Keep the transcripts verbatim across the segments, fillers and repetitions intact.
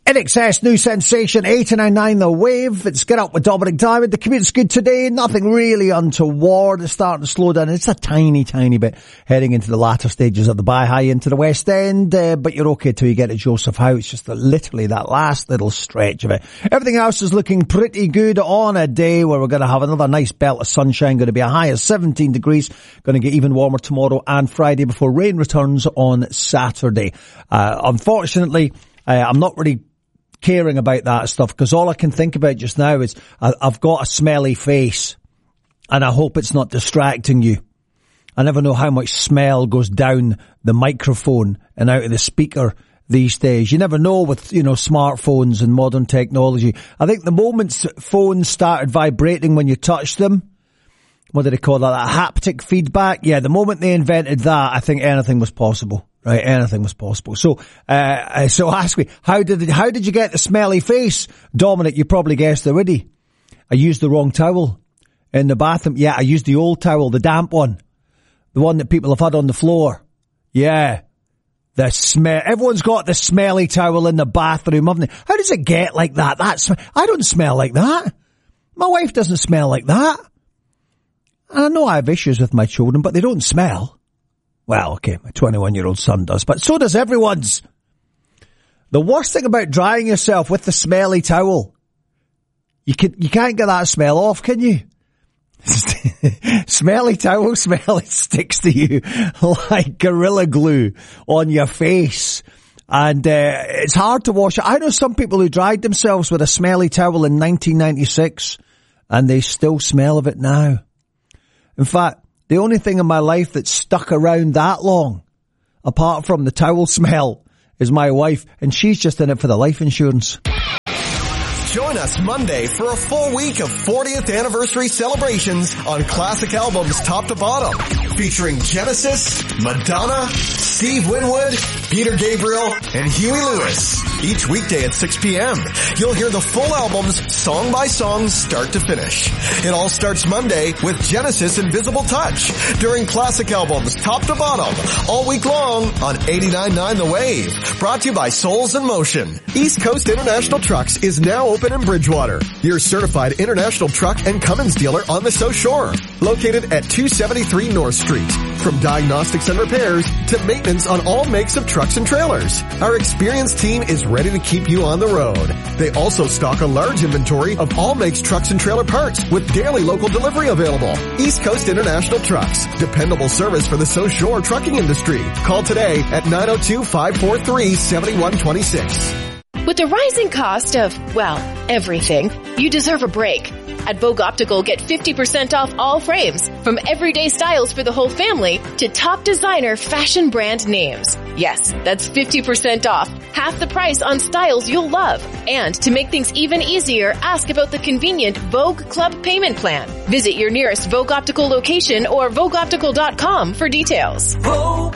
In Excess, new sensation, eighty-nine point nine The Wave. It's Get Up with Dominic Diamond. The commute's good today. Nothing really untoward. It's starting to slow down. It's a tiny, tiny bit heading into the latter stages of the By-High into the West End. Uh, but you're okay till you get to Joseph Howe. It's just the, literally that last little stretch of it. Everything else is looking pretty good on a day where we're going to have another nice belt of sunshine. Going to be a high of seventeen degrees. Going to get even warmer tomorrow and Friday before rain returns on Saturday. Uh, unfortunately, uh, I'm not really caring about that stuff because all I can think about just now is I, I've got a smelly face and I hope it's not distracting you. I never know how much smell goes down the microphone and out of the speaker these days. You never know with, you know, smartphones and modern technology. I think the moment phones started vibrating when you touched them, what do they call that? That haptic feedback? Yeah, the moment they invented that, I think anything was possible. Right, anything was possible. So, uh, so ask me, how did it, how did you get the smelly face? Dominic, you probably guessed already. I used the wrong towel in the bathroom. Yeah, I used the old towel, the damp one. The one that people have had on the floor. Yeah. The smell. Everyone's got the smelly towel in the bathroom, haven't they? How does it get like that? That's, I don't smell like that. My wife doesn't smell like that. I know I have issues with my children, but they don't smell. Well, okay, my twenty-one-year-old son does, but so does everyone's. The worst thing about drying yourself with the smelly towel, you can, you can't get that smell off, can you? Smelly towel smell, it sticks to you like Gorilla Glue on your face. And uh, it's hard to wash it. I know some people who dried themselves with a smelly towel in nineteen ninety-six and they still smell of it now. In fact, the only thing in my life that's stuck around that long, apart from the towel smell, is my wife, and she's just in it for the life insurance. Join us Monday for a full week of fortieth anniversary celebrations on classic albums top to bottom, featuring Genesis, Madonna, Steve Winwood, Peter Gabriel, and Huey Lewis. Each weekday at six p.m., you'll hear the full albums song by song start to finish. It all starts Monday with Genesis Invisible Touch during classic albums top to bottom all week long on eighty-nine point nine The Wave. Brought to you by Souls in Motion. East Coast International Trucks is now open in Bridgewater, your certified international truck and Cummins dealer on the South Shore. Located at two seventy-three North Street. From diagnostics and repairs to maintenance on all makes of trucks and trailers, our experienced team is ready to keep you on the road. They also stock a large inventory of all makes trucks and trailer parts with daily local delivery available. East Coast International Trucks, dependable service for the South Shore trucking industry. Call today at nine oh two, five four three, seven one two six. With the rising cost of, well, everything, you deserve a break. At Vogue Optical, get fifty percent off all frames, from everyday styles for the whole family to top designer fashion brand names. Yes, that's fifty percent off, half the price on styles you'll love. And to make things even easier, ask about the convenient Vogue Club payment plan. Visit your nearest Vogue Optical location or vogue optical dot com for details. Vogue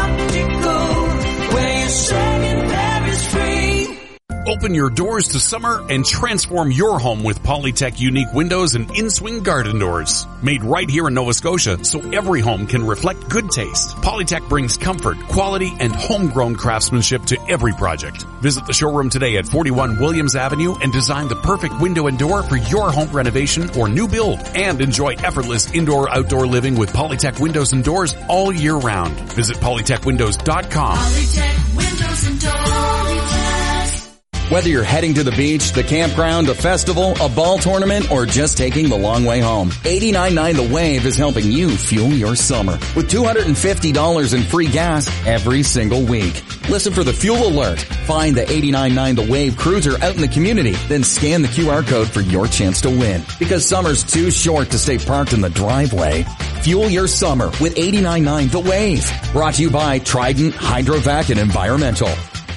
Optical, where you're saying there is free. Open your doors to summer and transform your home with Polytech unique windows and in-swing garden doors. Made right here in Nova Scotia so every home can reflect good taste. Polytech brings comfort, quality, and homegrown craftsmanship to every project. Visit the showroom today at forty-one Williams Avenue and design the perfect window and door for your home renovation or new build. And enjoy effortless indoor-outdoor living with Polytech windows and doors all year round. Visit polytech windows dot com. Polytech Windows and Doors. Whether you're heading to the beach, the campground, a festival, a ball tournament, or just taking the long way home, eighty-nine point nine The Wave is helping you fuel your summer with two hundred fifty dollars in free gas every single week. Listen for the fuel alert. Find the eighty-nine point nine The Wave cruiser out in the community, then scan the Q R code for your chance to win. Because summer's too short to stay parked in the driveway. Fuel your summer with eighty-nine point nine The Wave. Brought to you by Trident, Hydrovac, and Environmental.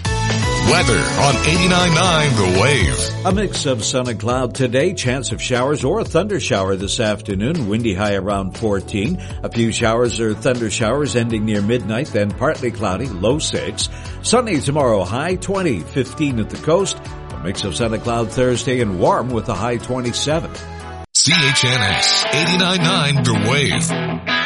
Weather on eighty-nine point nine The Wave. A mix of sun and cloud today, chance of showers or a thunder shower this afternoon, windy high around fourteen. A few showers or thunder showers ending near midnight, then partly cloudy, low six. Sunny tomorrow, high twenty, fifteen at the coast. A mix of sun and cloud Thursday and warm with a high twenty-seven. C H N S eighty-nine point nine The Wave.